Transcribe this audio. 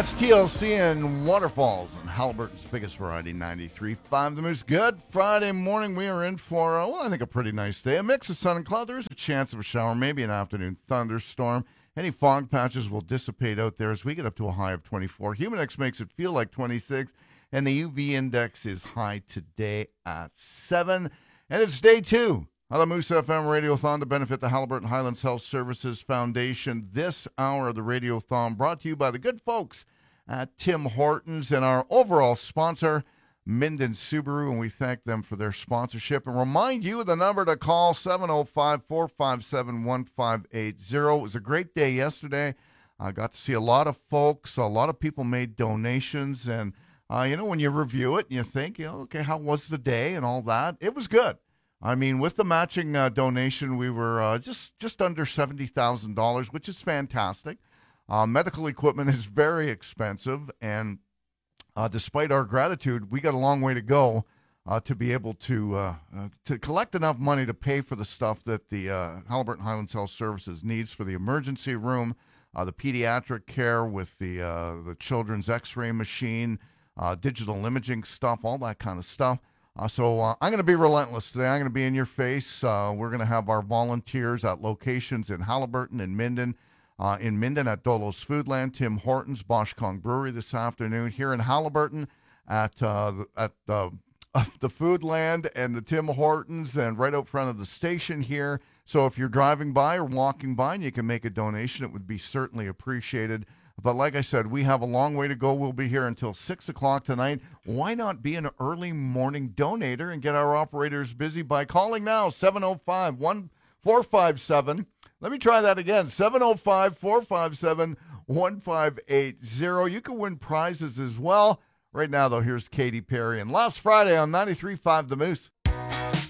That's TLC and Waterfalls and Halliburton's biggest variety, 93.5 The Moose. Good Friday morning. We are in for, I think a pretty nice day. A mix of sun and cloud. There is a chance of a shower, maybe an afternoon thunderstorm. Any fog patches will dissipate out there as we get up to a high of 24. Humidex makes it feel like 26, and the UV index is high today at 7. And it's day 2 of the Moose FM Radiothon to benefit the Halliburton Highlands Health Services Foundation. This hour of the Radiothon brought to you by the good folks at Tim Hortons and our overall sponsor, Minden Subaru, and we thank them for their sponsorship and remind you of the number to call, 705-457-1580. It was a great day yesterday. I got to see a lot of folks. A lot of people made donations, and when you review it and you think, okay, how was the day and all that? It was good. I mean, with the matching donation, we were just under $70,000, which is fantastic. Medical equipment is very expensive, and despite our gratitude, we got a long way to go to be able to collect enough money to pay for the stuff that the Halliburton Highlands Health Services needs for the emergency room, the pediatric care with the children's X-ray machine, digital imaging stuff, all that kind of stuff. So I'm going to be relentless today. I'm going to be in your face. We're going to have our volunteers at locations in Halliburton and Minden. In Minden at Dolo's Foodland, Tim Hortons, Bosch Kong Brewery this afternoon. Here in Halliburton at the Foodland and the Tim Hortons, and right out front of the station here. So if you're driving by or walking by and you can make a donation, it would be certainly appreciated. But like I said, we have a long way to go. We'll be here until 6 o'clock tonight. Why not be an early morning donator and get our operators busy by calling now, 705-457. Let me try that again, 705-457-1580. You can win prizes as well. Right now, though, here's Katy Perry and Last Friday on 93.5 The Moose.